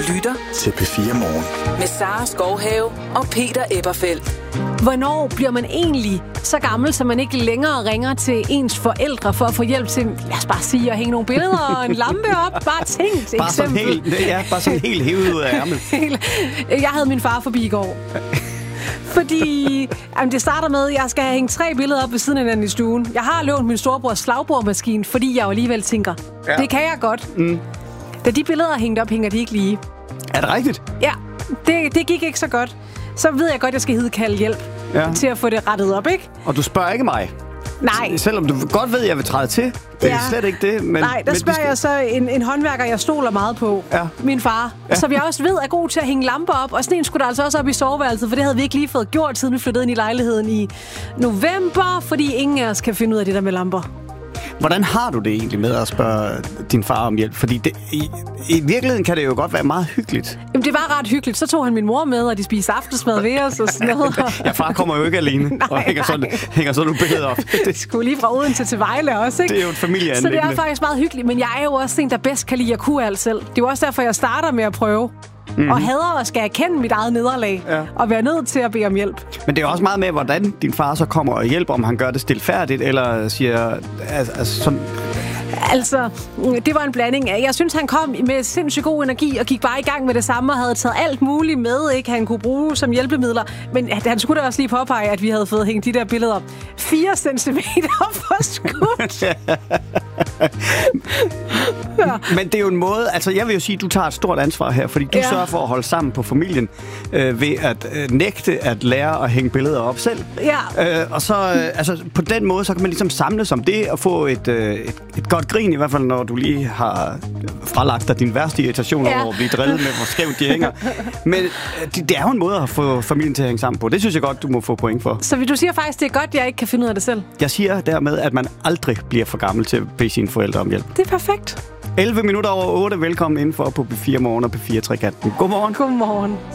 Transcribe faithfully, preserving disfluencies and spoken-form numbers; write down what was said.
lytter til P fire Morgen. Med Sara Skovhave og Peter Eberfeldt. Hvornår bliver man egentlig så gammel, så man ikke længere ringer til ens forældre for at få hjælp til, lad os bare sige, at hænge nogle billeder og en lampe op? Bare tænkt bare sådan eksempel. helt, ja, bare sådan helt hævet ud af ærmet. Jeg havde min far forbi i går. Fordi jamen det starter med, at jeg skal have hængt tre billeder op ved siden af hinanden i stuen. Jeg har lånt min storebrors slagbordmaskine, fordi jeg jo alligevel tænker, ja. det kan jeg godt. Mm. Da de billeder er hængt op, hænger de ikke lige. Er det rigtigt? Ja, det, det gik ikke så godt. Så ved jeg godt, at jeg skal hidkalde hjælp ja. til at få det rettet op, ikke? Og du spørger ikke mig? Nej. Selvom du godt ved, at jeg vil træde til. Det er ja. slet ikke det. Men, Nej, der men spørger skal... jeg så en, en håndværker, jeg stoler meget på. Ja. Min far. Ja. Som jeg også ved er god til at hænge lamper op. Og sådan en skulle der altså også op i soveværelset, for det havde vi ikke lige fået gjort, siden vi flyttede ind i lejligheden i november. Fordi ingen af os kan finde ud af det der med lamper. Hvordan har du det egentlig med at spørge din far om hjælp? Fordi det, i, i virkeligheden kan det jo godt være meget hyggeligt. Jamen, det var ret hyggeligt. Så tog han min mor med, og de spiste aftensmad ved os og sådan noget. Ja, far kommer jo ikke alene nej, og hænger sådan, hænger sådan nogle billeder op. Det skulle lige fra Odense til Vejle også, ikke? Det er jo et familieanliggende. Så det er faktisk meget hyggeligt. Men jeg er jo også en, der bedst kan lide at kunne alt selv. Det er jo også derfor, jeg starter med at prøve. Mm-hmm. Og hader at skal erkende mit eget nederlag ja. og være nødt til at bede om hjælp. Men det er også meget med, hvordan din far så kommer og hjælper, om han gør det stilfærdigt, eller siger... Altså, altså, sådan Altså, det var en blanding af. Jeg synes, han kom med sindssygt god energi og gik bare i gang med det samme og havde taget alt muligt med, ikke han kunne bruge som hjælpemidler. Men han skulle da også lige påpege, at vi havde fået hængt de der billeder fire centimeter for skudt. ja. Men det er jo en måde, altså jeg vil jo sige, at du tager et stort ansvar her, fordi du ja. sørger for at holde sammen på familien øh, ved at øh, nægte at lære at hænge billeder op selv. Ja. Øh, og så, øh, altså på den måde, så kan man ligesom samles om det og få et, øh, et, et godt grin, i hvert fald når du lige har fralagt dig din værste irritation ja. over at blive drillet med, hvor skævt de hænger. Men det, det er jo en måde at få familien til at hænge sammen på. Det synes jeg godt, du må få point for. Så du siger faktisk, det er godt, jeg ikke kan finde ud af det selv? Jeg siger dermed, at man aldrig bliver for gammel til at bede sine forældre om hjælp. Det er perfekt. elleve minutter over otte. Velkommen indenfor på P fire Morgen og P fire Trekanten. Godmorgen. Godmorgen.